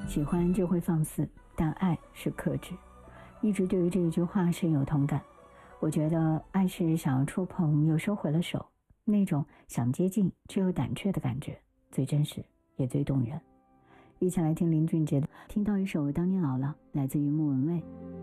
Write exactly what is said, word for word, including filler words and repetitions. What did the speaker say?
喜欢就会放肆，但爱是克制。一直对于这一句话深有同感。我觉得爱是想要触碰又收回了手，那种想接近却又胆怯的感觉最真实也最动人。一起来听林俊杰的《听到一首当你老了》，来自于莫文蔚。